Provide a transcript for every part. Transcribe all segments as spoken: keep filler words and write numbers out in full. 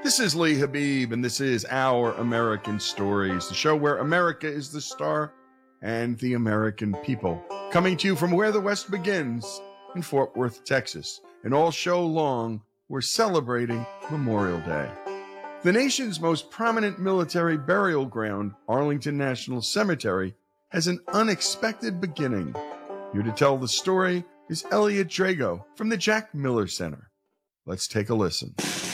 This is Lee Habib, and this is Our American Stories, the show where America is the star and the American people. Coming to you from where the West begins, in Fort Worth, Texas. And all show long, we're celebrating Memorial Day. The nation's most prominent military burial ground, Arlington National Cemetery, has an unexpected beginning. Here to tell the story is Elliot Drago from the Jack Miller Center. Let's take a listen.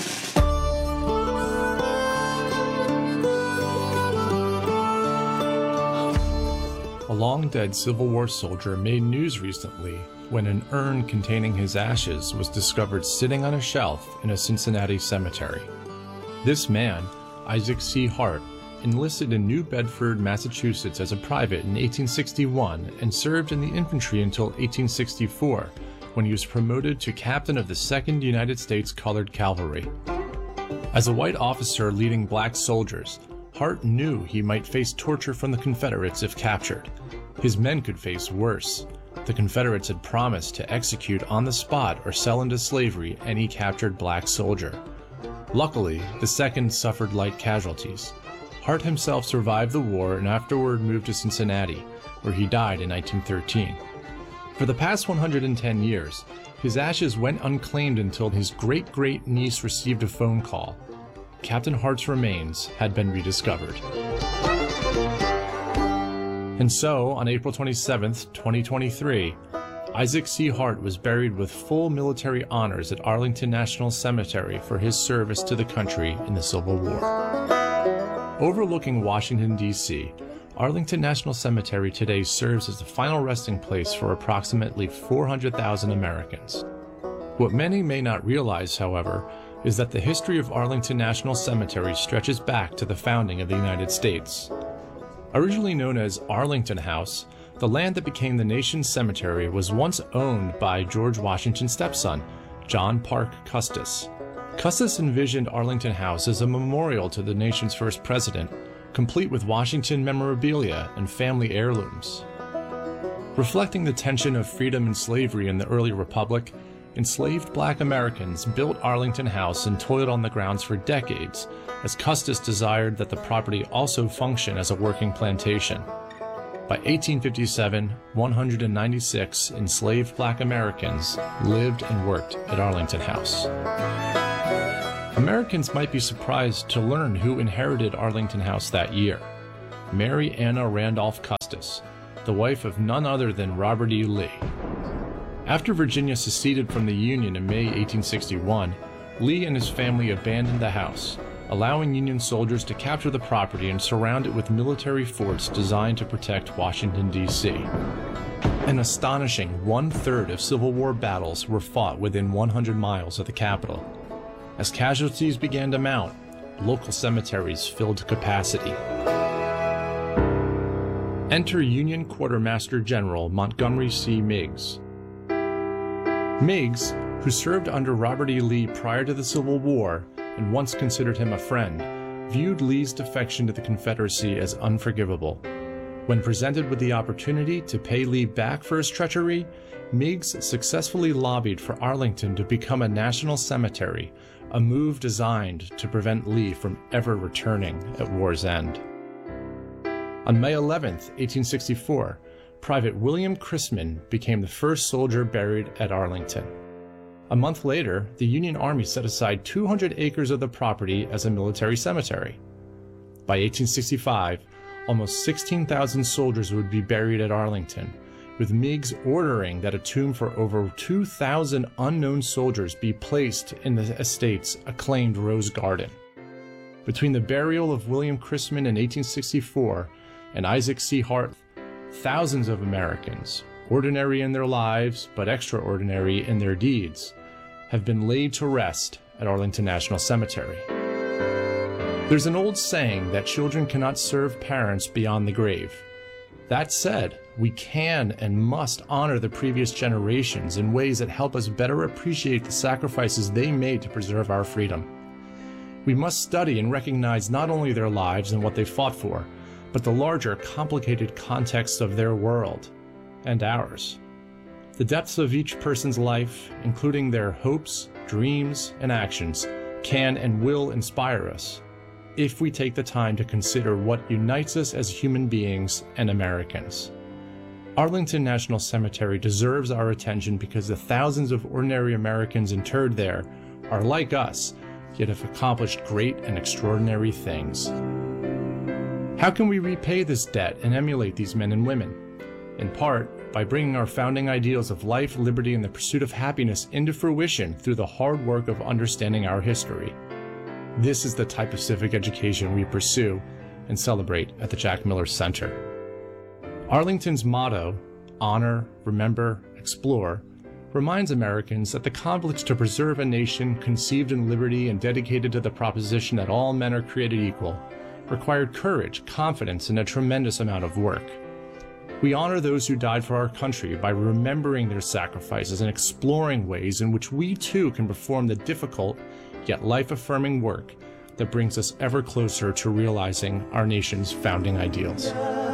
A long-dead Civil War soldier made news recently when an urn containing his ashes was discovered sitting on a shelf in a Cincinnati cemetery. This man, Isaac C. Hart, enlisted in New Bedford, Massachusetts as a private in eighteen sixty-one and served in the infantry until eighteen sixty-four, when he was promoted to captain of the second United States Colored Cavalry. As a white officer leading black soldiers, Hart knew he might face torture from the Confederates if captured. His men could face worse. The Confederates had promised to execute on the spot or sell into slavery any captured black soldier. Luckily, the second suffered light casualties. Hart himself survived the war and afterward moved to Cincinnati, where he died in nineteen thirteen. For the past one hundred ten years, his ashes went unclaimed until his great-great-niece received a phone call. Captain Hart's remains had been rediscovered. And so, on April twenty-seventh, twenty twenty-three, Isaac C. Hart was buried with full military honors at Arlington National Cemetery for his service to the country in the Civil War. Overlooking Washington, D C, Arlington National Cemetery today serves as the final resting place for approximately four hundred thousand Americans. What many may not realize, however, is that the history of Arlington National Cemetery stretches back to the founding of the United States. Originally known as Arlington House, the land that became the nation's cemetery was once owned by George Washington's stepson, John Parke Custis. Custis envisioned Arlington House as a memorial to the nation's first president, complete with Washington memorabilia and family heirlooms. Reflecting the tension of freedom and slavery in the early republic, enslaved black Americans built Arlington House and toiled on the grounds for decades, as Custis desired that the property also function as a working plantation. By eighteen fifty-seven, one hundred ninety-six enslaved black Americans lived and worked at Arlington House. Americans might be surprised to learn who inherited Arlington House that year: Mary Anna Randolph Custis, the wife of none other than Robert E. Lee. After Virginia seceded from the Union in May eighteen sixty-one, Lee and his family abandoned the house, allowing Union soldiers to capture the property and surround it with military forts designed to protect Washington, D C An astonishing one-third of Civil War battles were fought within one hundred miles of the capital. As casualties began to mount, local cemeteries filled to capacity. Enter Union Quartermaster General Montgomery C. Meigs. Meigs, who served under Robert E. Lee prior to the Civil War and once considered him a friend, viewed Lee's defection to the Confederacy as unforgivable. When presented with the opportunity to pay Lee back for his treachery, Meigs successfully lobbied for Arlington to become a national cemetery, a move designed to prevent Lee from ever returning at war's end. On May eleventh, eighteen sixty-four, Private William Chrisman became the first soldier buried at Arlington. A month later, the Union Army set aside two hundred acres of the property as a military cemetery. By eighteen sixty-five, almost sixteen thousand soldiers would be buried at Arlington, with Meigs ordering that a tomb for over two thousand unknown soldiers be placed in the estate's acclaimed Rose Garden. Between the burial of William Chrisman in eighteen sixty-four and Isaac C. Hart, thousands of Americans, ordinary in their lives but extraordinary in their deeds, have been laid to rest at Arlington National Cemetery. There's an old saying that children cannot serve parents beyond the grave. That said, we can and must honor the previous generations in ways that help us better appreciate the sacrifices they made to preserve our freedom. We must study and recognize not only their lives and what they fought for, but the larger, complicated context of their world and ours. The depths of each person's life, including their hopes, dreams, and actions, can and will inspire us if we take the time to consider what unites us as human beings and Americans. Arlington National Cemetery deserves our attention because the thousands of ordinary Americans interred there are like us, yet have accomplished great and extraordinary things. How can we repay this debt and emulate these men and women? In part, by bringing our founding ideals of life, liberty, and the pursuit of happiness into fruition through the hard work of understanding our history. This is the type of civic education we pursue and celebrate at the Jack Miller Center. Arlington's motto, Honor, Remember, Explore, reminds Americans that the conflicts to preserve a nation conceived in liberty and dedicated to the proposition that all men are created equal required courage, confidence, and a tremendous amount of work. We honor those who died for our country by remembering their sacrifices and exploring ways in which we too can perform the difficult yet life-affirming work that brings us ever closer to realizing our nation's founding ideals.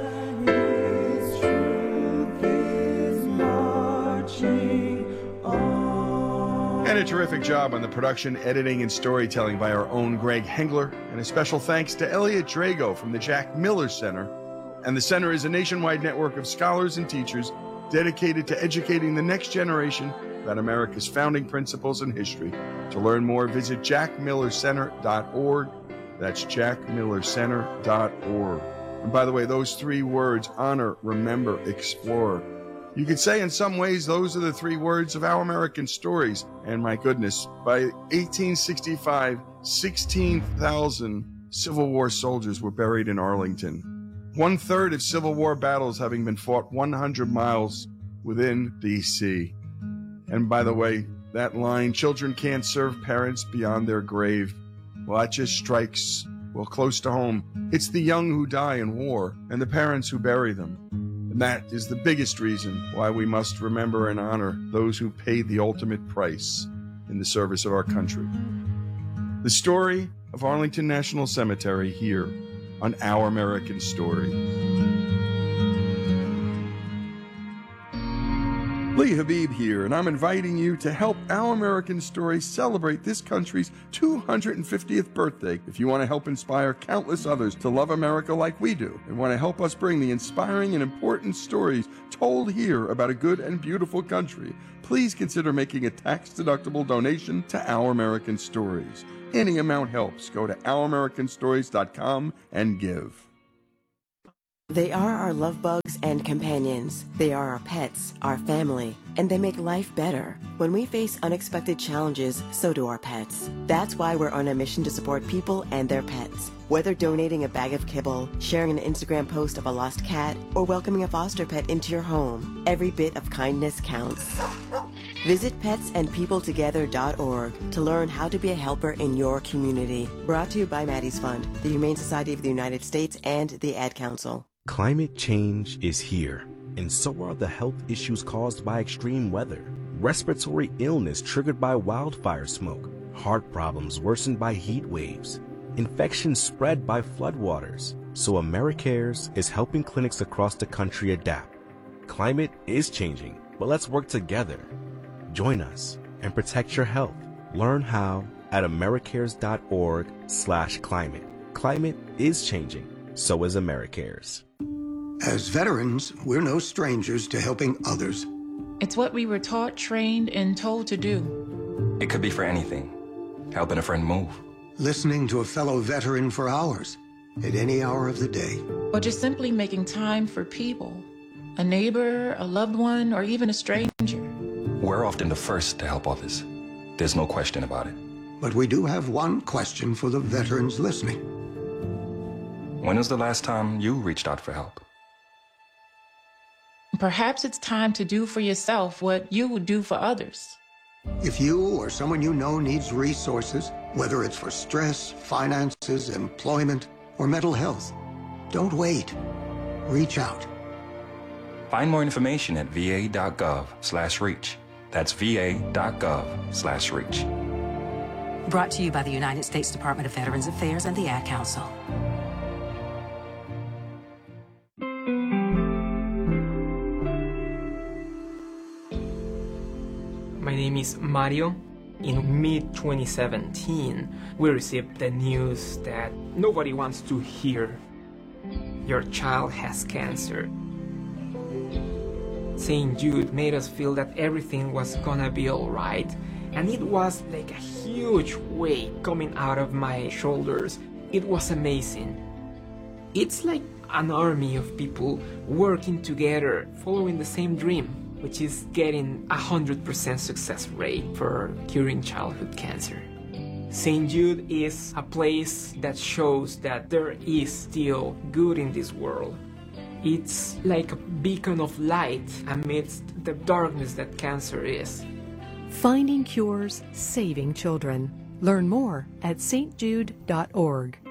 And a terrific job on the production, editing, and storytelling by our own Greg Hengler. And a special thanks to Elliot Drago from the Jack Miller Center. And the Center is a nationwide network of scholars and teachers dedicated to educating the next generation about America's founding principles and history. To learn more, visit jack miller center dot org. That's jack miller center dot org. And by the way, those three words, honor, remember, explore, you could say in some ways those are the three words of Our American Stories. And my goodness, by eighteen sixty-five, sixteen thousand Civil War soldiers were buried in Arlington. One third of Civil War battles having been fought one hundred miles within D C And by the way, that line, children can't serve parents beyond their grave, well, that just strikes, well, close to home. It's the young who die in war and the parents who bury them. And that is the biggest reason why we must remember and honor those who paid the ultimate price in the service of our country. The story of Arlington National Cemetery here on Our American Story. Lee Habib here, and I'm inviting you to help Our American Story celebrate this country's two hundred fiftieth birthday. If you want to help inspire countless others to love America like we do, and want to help us bring the inspiring and important stories told here about a good and beautiful country, please consider making a tax-deductible donation to Our American Stories. Any amount helps. Go to our american stories dot com and give. They are our love bugs and companions. They are our pets, our family, and they make life better. When we face unexpected challenges, so do our pets. That's why we're on a mission to support people and their pets. Whether donating a bag of kibble, sharing an Instagram post of a lost cat, or welcoming a foster pet into your home, every bit of kindness counts. Visit pets and people together dot org to learn how to be a helper in your community. Brought to you by Maddie's Fund, the Humane Society of the United States, and the Ad Council. Climate change is here, and so are the health issues caused by extreme weather. Respiratory illness triggered by wildfire smoke, heart problems worsened by heat waves, infections spread by floodwaters. So AmeriCares is helping clinics across the country adapt. Climate is changing, but let's work together. Join us and protect your health. Learn how at americares dot org slash climate. Climate is changing. So is AmeriCares. As veterans, we're no strangers to helping others. It's what we were taught, trained, and told to do. It could be for anything. Helping a friend move. Listening to a fellow veteran for hours, at any hour of the day. Or just simply making time for people. A neighbor, a loved one, or even a stranger. We're often the first to help others. There's no question about it. But we do have one question for the veterans listening. When was the last time you reached out for help? Perhaps it's time to do for yourself what you would do for others. If you or someone you know needs resources, whether it's for stress, finances, employment, or mental health, don't wait. Reach out. Find more information at v a dot gov slash reach. That's v a dot gov slash reach. Brought to you by the United States Department of Veterans Affairs and the Ad Council. My name is Mario. In mid twenty seventeen, we received the news that nobody wants to hear. Your child has cancer. Saint Jude made us feel that everything was gonna be alright, and it was like a huge weight coming out of my shoulders. It was amazing. It's like an army of people working together, following the same dream, which is getting a one hundred percent success rate for curing childhood cancer. Saint Jude is a place that shows that there is still good in this world. It's like a beacon of light amidst the darkness that cancer is. Finding cures, saving children. Learn more at s t jude dot org.